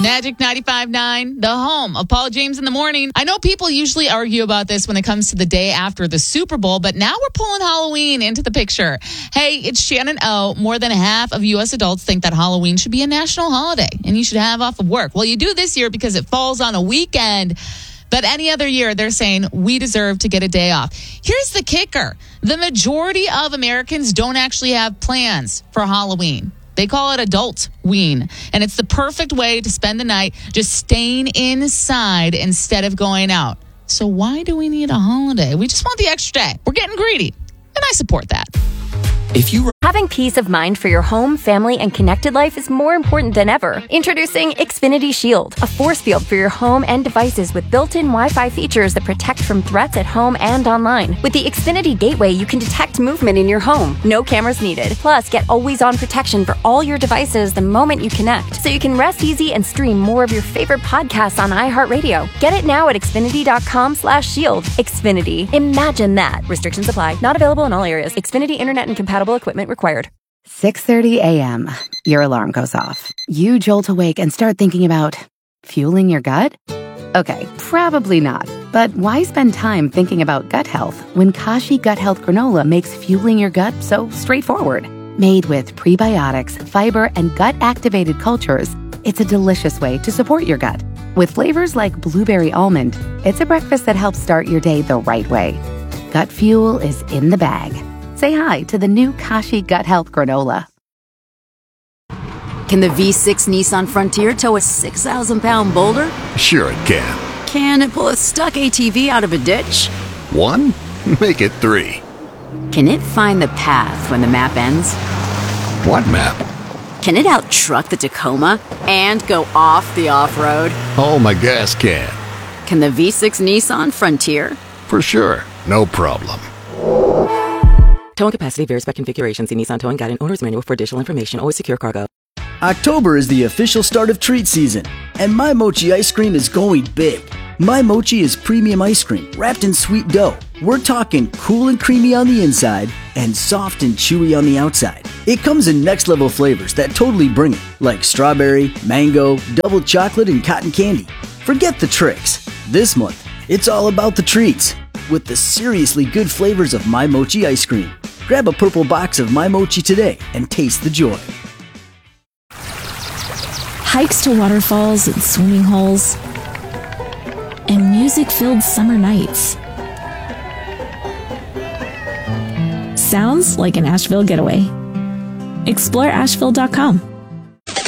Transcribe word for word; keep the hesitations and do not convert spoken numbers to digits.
Magic ninety-five point nine, the home of Paul James in the Morning. I know people usually argue about this when it comes to the day after the Super Bowl, but now we're pulling Halloween into the picture. Hey, it's Shannon O. More than half of U S adults think that Halloween should be a national holiday and you should have off of work. Well, you do this year because it falls on a weekend. But any other year, they're saying we deserve to get a day off. Here's the kicker. The majority of Americans don't actually have plans for Halloween. They call it adult-ween, and it's the perfect way to spend the night just staying inside instead of going out. So why do we need a holiday? We just want the extra day. We're getting greedy, and I support that. If you Having peace of mind for your home, family, and connected life is more important than ever. Introducing Xfinity Shield, a force field for your home and devices with built-in Wi-Fi features that protect from threats at home and online. With the Xfinity Gateway, you can detect movement in your home. No cameras needed. Plus, get always-on protection for all your devices the moment you connect, so you can rest easy and stream more of your favorite podcasts on iHeartRadio. Get it now at Xfinity.com slash shield. Xfinity. Imagine that. Restrictions apply. Not available in all areas. Xfinity Internet and compatible equipment required. six thirty a.m. Your alarm goes off. You jolt awake and start thinking about fueling your gut? Okay, probably not. But why spend time thinking about gut health when Kashi Gut Health Granola makes fueling your gut so straightforward? Made with prebiotics, fiber, and gut-activated cultures, it's a delicious way to support your gut. With flavors like blueberry almond, it's a breakfast that helps start your day the right way. Gut fuel is in the bag. Say hi to the new Kashi Gut Health Granola. Can the V six Nissan Frontier tow a six thousand pound boulder? Sure it can. Can it pull a stuck A T V out of a ditch? One? Make it three. Can it find the path when the map ends? What map? Can it out-truck the Tacoma and go off the off-road? Oh, my gas can. Can the V six Nissan Frontier? For sure. No problem. Towing capacity varies by configuration. See Nissan Towing Guide and Owner's Manual for additional information. Always secure cargo. October is the official start of treat season, and My Mochi ice cream is going big. My Mochi is premium ice cream wrapped in sweet dough. We're talking cool and creamy on the inside and soft and chewy on the outside. It comes in next level flavors that totally bring it, like strawberry, mango, double chocolate, and cotton candy. Forget the tricks. This month, it's all about the treats with the seriously good flavors of My Mochi ice cream. Grab a purple box of My Mochi today and taste the joy. Hikes to waterfalls and swimming holes, and music-filled summer nights. Sounds like an Asheville getaway. Explore Asheville dot com.